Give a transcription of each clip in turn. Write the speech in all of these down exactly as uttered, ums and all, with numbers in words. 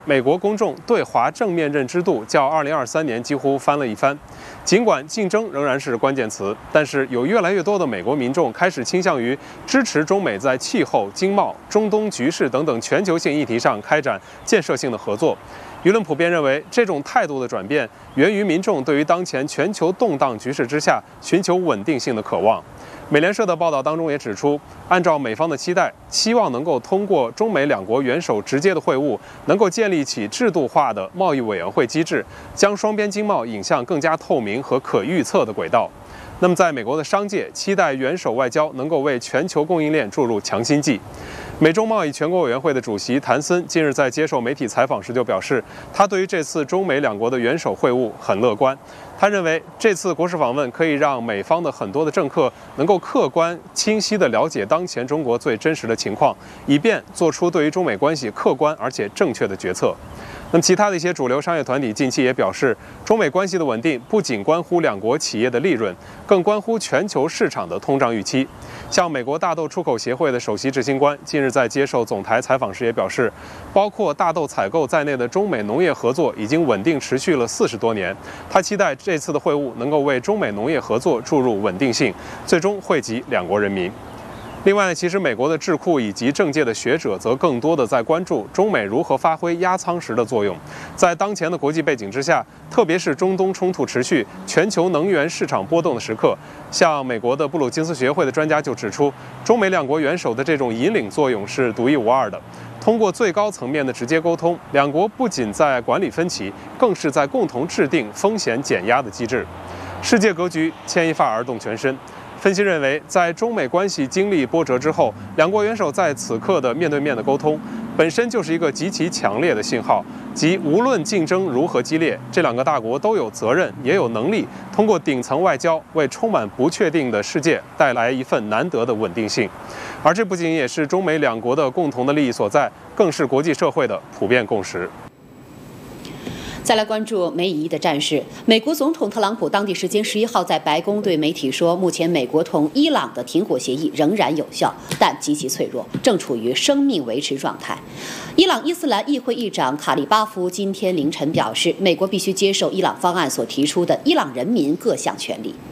美国公众对华正面认知度较二零二三年几乎翻了一番。尽管竞争仍然是关键词，但是有越来越多的美国民众开始倾向于支持中美在气候、经贸、中东局势等等全球性议题上开展建设性的合作。舆论普遍认为，这种态度的转变源于民众对于当前全球动荡局势之下寻求稳定性的渴望。美联社的报道当中也指出，按照美方的期待，希望能够通过中美两国元首直接的会晤，能够建立起制度化的贸易委员会机制，将双边经贸引向更加透明和可预测的轨道。那么，在美国的商界，期待元首外交能够为全球供应链注入强心剂。美中贸易全国委员会的主席谭森近日在接受媒体采访时就表示，他对于这次中美两国的元首会晤很乐观。他认为这次国事访问可以让美方的很多的政客能够客观清晰地了解当前中国最真实的情况，以便做出对于中美关系客观而且正确的决策。那么，其他的一些主流商业团体近期也表示，中美关系的稳定不仅关乎两国企业的利润，更关乎全球市场的通胀预期。像美国大豆出口协会的首席执行官近日在接受总台采访时也表示，包括大豆采购在内的中美农业合作已经稳定持续了四十多年。他期待这次的会晤能够为中美农业合作注入稳定性，最终惠及两国人民。另外，其实美国的智库以及政界的学者则更多的在关注中美如何发挥压舱石的作用。在当前的国际背景之下，特别是中东冲突持续、全球能源市场波动的时刻，像美国的布鲁金斯学会的专家就指出，中美两国元首的这种引领作用是独一无二的。通过最高层面的直接沟通，两国不仅在管理分歧，更是在共同制定风险减压的机制。世界格局牵一发而动全身。分析认为，在中美关系经历波折之后，两国元首在此刻的面对面的沟通，本身就是一个极其强烈的信号，即无论竞争如何激烈，这两个大国都有责任，也有能力通过顶层外交为充满不确定的世界带来一份难得的稳定性。而这不仅也是中美两国的共同的利益所在，更是国际社会的普遍共识。 再来关注美以伊的战事。美国总统特朗普当地时间十一号在白宫对媒体说，目前美国同伊朗的停火协议仍然有效，但极其脆弱，正处于生命维持状态。伊朗伊斯兰议会议长卡利巴夫今天凌晨表示，美国必须接受伊朗方案所提出的伊朗人民各项权利。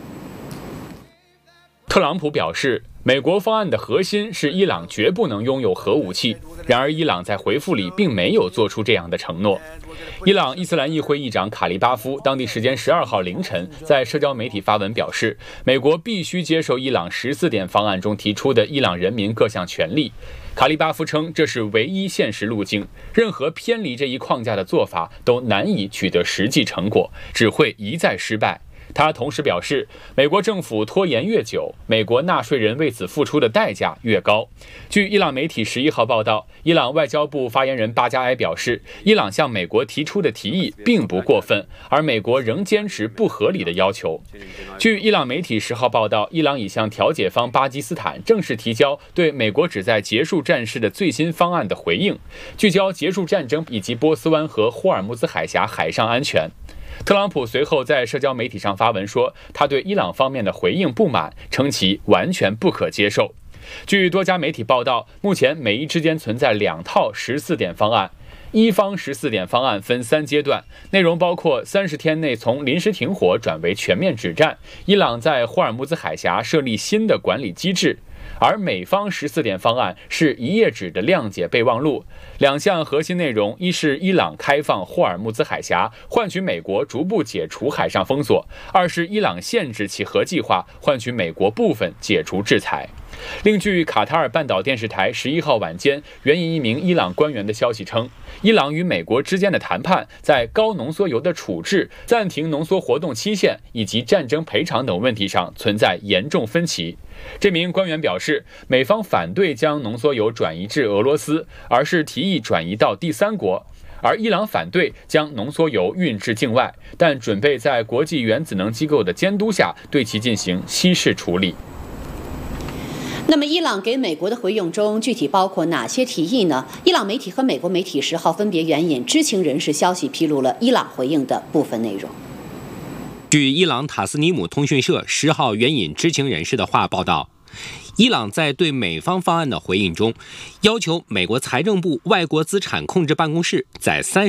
特朗普表示，美国方案的核心是伊朗绝不能拥有核武器，然而伊朗在回复里并没有做出这样的承诺。伊朗伊斯兰议会议长卡利巴夫当地时间十二号凌晨在社交媒体发文表示，美国必须接受伊朗十四点方案中提出的伊朗人民各项权利。卡利巴夫称，这是唯一现实路径，任何偏离这一框架的做法都难以取得实际成果，只会一再失败。他同时表示，美国政府拖延越久，美国纳税人为此付出的代价越高。据伊朗媒体十一号报道，伊朗外交部发言人巴加埃表示，伊朗向美国提出的提议并不过分，而美国仍坚持不合理的要求。据伊朗媒体十号报道，伊朗已向调解方巴基斯坦正式提交对美国旨在结束战事的最新方案的回应，聚焦结束战争以及波斯湾和霍尔木兹海峡海上安全。特朗普随后在社交媒体上发文说，他对伊朗方面的回应不满，称其完全不可接受。据多家媒体报道，目前美伊之间存在两套十四点方案。一方十四点方案分三阶段，内容包括三十天内从临时停火转为全面止战，伊朗在霍尔木兹海峡设立新的管理机制。而美方十四点方案是一页纸的谅解备忘录，两项核心内容，一是伊朗开放霍尔木兹海峡，换取美国逐步解除海上封锁；二是伊朗限制其核计划，换取美国部分解除制裁。另据卡塔尔半岛电视台十一号晚间援引一名伊朗官员的消息称，伊朗与美国之间的谈判在高浓缩铀的处置、暂停浓缩活动期限以及战争赔偿等问题上存在严重分歧。这名官员表示，美方反对将浓缩铀转移至俄罗斯，而是提议转移到第三国。而伊朗反对将浓缩铀运至境外，但准备在国际原子能机构的监督下对其进行稀释处理。 那么，伊朗给美国的回应中具体包括哪些提议呢？伊朗媒体和美国媒体十号分别援引知情人士消息披露了伊朗回应的部分内容。 据伊朗塔斯尼姆通讯社十号援引知情人士的话报道， 伊朗在对美方方案的回应中，要求美国财政部外国资产控制办公室在三